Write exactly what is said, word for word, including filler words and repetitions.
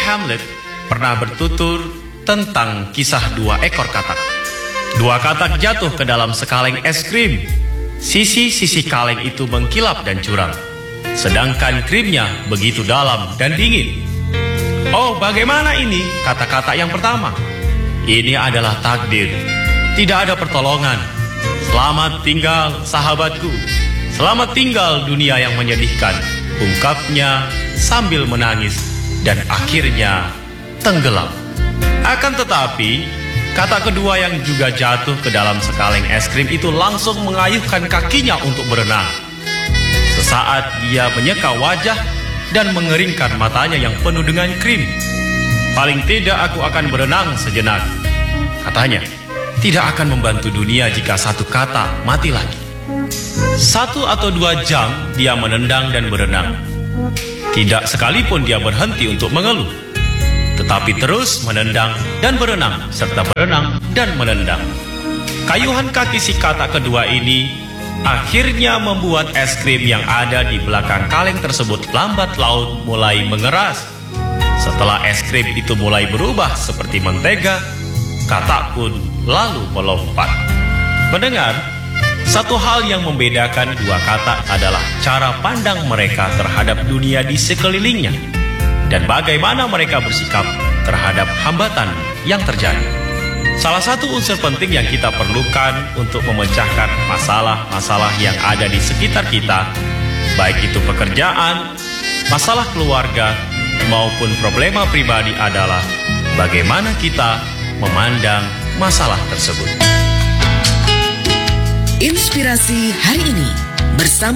Hamlet pernah bertutur tentang kisah dua ekor katak. Dua katak jatuh ke dalam sekaleng es krim. Sisi-sisi kaleng itu mengkilap dan curam, sedangkan krimnya begitu dalam dan dingin. "Oh, bagaimana ini?" kata katak yang pertama. "Ini adalah takdir. Tidak ada pertolongan. Selamat tinggal, sahabatku. Selamat tinggal dunia yang menyedihkan," ungkapnya sambil menangis dan akhirnya tenggelam. Akan tetapi, kata kedua yang juga jatuh ke dalam sekaleng es krim itu langsung mengayuhkan kakinya untuk berenang. Sesaat dia menyeka wajah dan mengeringkan matanya yang penuh dengan krim. "Paling tidak aku akan berenang sejenak," katanya. "Tidak akan membantu dunia jika satu kata mati lagi." Satu atau dua jam dia menendang dan berenang. Tidak sekalipun dia berhenti untuk mengeluh, tetapi terus menendang dan berenang, serta berenang dan menendang. Kayuhan kaki si katak kedua ini akhirnya membuat es krim yang ada di belakang kaleng tersebut lambat laun mulai mengeras. Setelah es krim itu mulai berubah seperti mentega, katak pun lalu melompat. Mendengar, satu hal yang membedakan dua katak adalah cara pandang mereka terhadap dunia di sekelilingnya dan bagaimana mereka bersikap terhadap hambatan yang terjadi. Salah satu unsur penting yang kita perlukan untuk memecahkan masalah-masalah yang ada di sekitar kita, baik itu pekerjaan, masalah keluarga, maupun problema pribadi adalah bagaimana kita memandang masalah tersebut. Inspirasi hari ini bersama